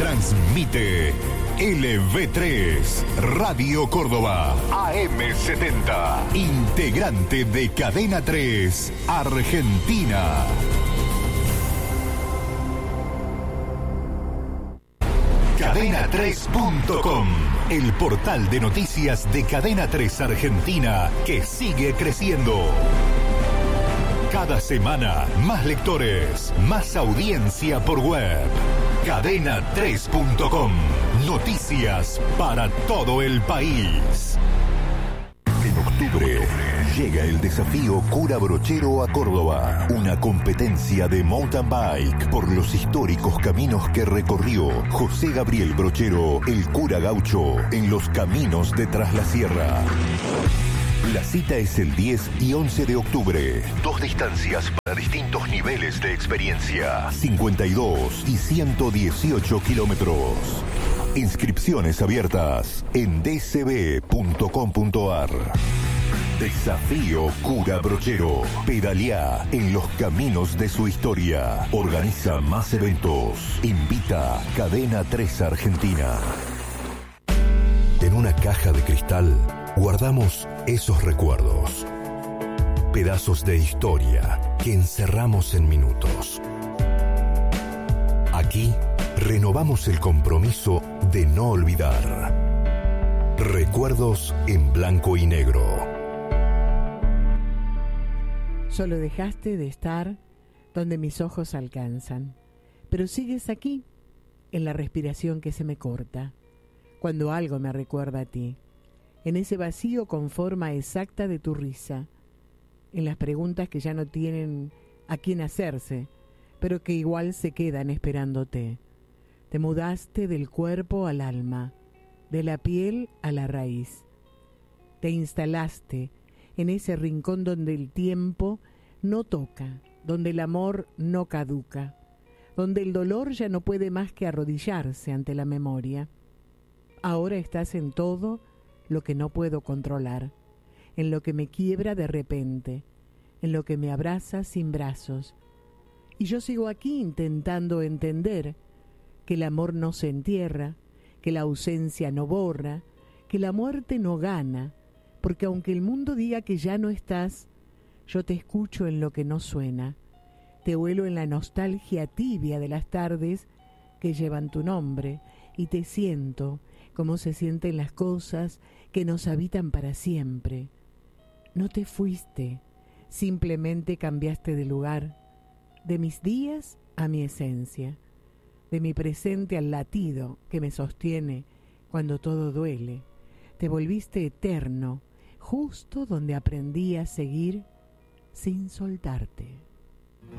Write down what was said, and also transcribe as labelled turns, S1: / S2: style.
S1: Transmite LV3, Radio Córdoba, AM70, integrante de Cadena 3, Argentina. Cadena3.com, el portal de noticias de Cadena 3 Argentina que sigue creciendo. Cada semana, más lectores, más audiencia por web. Cadena3.com, noticias para todo el país. En octubre llega el desafío Cura Brochero a Córdoba, una competencia de mountain bike por los históricos caminos que recorrió José Gabriel Brochero, el cura gaucho, en los caminos de Tras la Sierra. La cita es el 10 y 11 de octubre. 2 distancias para distintos niveles de experiencia. 52 y 118 kilómetros. Inscripciones abiertas en dcb.com.ar. Desafío Cura Brochero. Pedalea en los caminos de su historia. Organiza más eventos. Invita Cadena 3 Argentina. En una caja de cristal guardamos esos recuerdos. Pedazos de historia que encerramos en minutos. Aquí renovamos el compromiso de no olvidar. Recuerdos en blanco y negro.
S2: Solo dejaste de estar donde mis ojos alcanzan, pero sigues aquí, en la respiración que se me corta, cuando algo me recuerda a ti, en ese vacío con forma exacta de tu risa, en las preguntas que ya no tienen a quién hacerse, pero que igual se quedan esperándote. Te mudaste del cuerpo al alma, de la piel a la raíz. Te instalaste en ese rincón donde el tiempo no toca, donde el amor no caduca, donde el dolor ya no puede más que arrodillarse ante la memoria. Ahora estás en todo lo que no puedo controlar, en lo que me quiebra de repente, en lo que me abraza sin brazos. Y yo sigo aquí intentando entender que el amor no se entierra, que la ausencia no borra, que la muerte no gana, porque aunque el mundo diga que ya no estás, yo te escucho en lo que no suena, te huelo en la nostalgia tibia de las tardes que llevan tu nombre, y te siento como se sienten las cosas que nos habitan para siempre. No te fuiste, simplemente cambiaste de lugar, de mis días a mi esencia, de mi presente al latido que me sostiene cuando todo duele. Te volviste eterno, justo donde aprendí a seguir sin soltarte.